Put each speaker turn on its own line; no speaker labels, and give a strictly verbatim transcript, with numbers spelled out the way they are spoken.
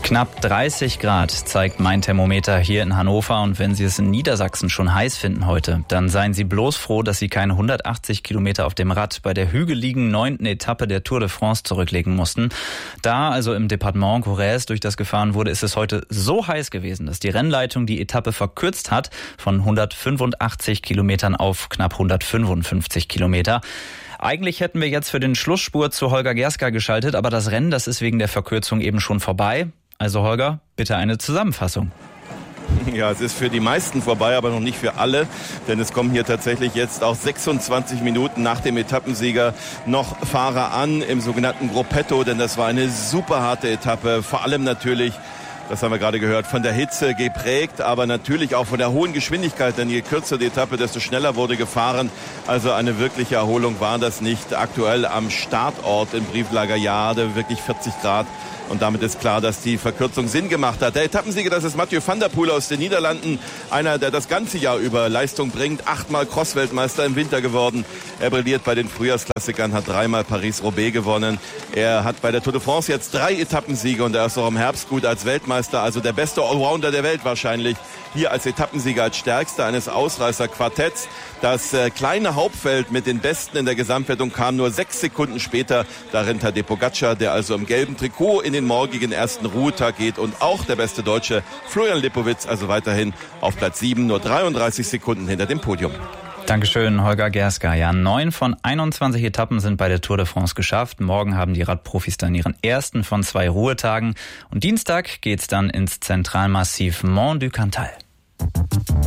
Knapp dreißig Grad zeigt mein Thermometer hier in Hannover, und wenn Sie es in Niedersachsen schon heiß finden heute, dann seien Sie bloß froh, dass Sie keine hundertachtzig Kilometer auf dem Rad bei der hügeligen neunten Etappe der Tour de France zurücklegen mussten. Da, also im Departement Corrèze, durch das gefahren wurde, ist es heute so heiß gewesen, dass die Rennleitung die Etappe verkürzt hat von hundertfünfundachtzig Kilometern auf knapp hundertfünfundfünfzig Kilometer. Eigentlich hätten wir jetzt für den Schlussspurt zu Holger Gerska geschaltet, aber das Rennen, das ist wegen der Verkürzung eben schon vorbei. Also Holger, bitte eine Zusammenfassung.
Ja, es ist für die meisten vorbei, aber noch nicht für alle, denn es kommen hier tatsächlich jetzt auch sechsundzwanzig Minuten nach dem Etappensieger noch Fahrer an im sogenannten Gruppetto, denn das war eine super harte Etappe, vor allem natürlich, das haben wir gerade gehört, von der Hitze geprägt, aber natürlich auch von der hohen Geschwindigkeit, denn je kürzer die Etappe, desto schneller wurde gefahren. Also eine wirkliche Erholung war das nicht. Aktuell am Startort im Brieflager Jade wirklich vierzig Grad. Und damit ist klar, dass die Verkürzung Sinn gemacht hat. Der Etappensieger, das ist Mathieu van der Poel aus den Niederlanden. Einer, der das ganze Jahr über Leistung bringt. Achtmal Cross-Weltmeister im Winter geworden. Er brilliert bei den Frühjahrsklassikern, hat dreimal Paris-Roubaix gewonnen. Er hat bei der Tour de France jetzt drei Etappensiege und er ist auch im Herbst gut als Weltmeister. Also der beste Allrounder der Welt wahrscheinlich. Hier als Etappensieger, als stärkster eines Ausreißer-Quartetts. Das äh, kleine Hauptfeld mit den Besten in der Gesamtwertung kam nur sechs Sekunden später. Da rennt Tadej Pogačar, der also im gelben Trikot in den morgigen ersten Ruhetag geht, und auch der beste Deutsche Florian Lipowitz, also weiterhin auf Platz sieben, nur dreiunddreißig Sekunden hinter dem Podium.
Dankeschön, Holger Gerska. Ja, neun von einundzwanzig Etappen sind bei der Tour de France geschafft. Morgen haben die Radprofis dann ihren ersten von zwei Ruhetagen. Und Dienstag geht's dann ins Zentralmassiv Mont du Cantal.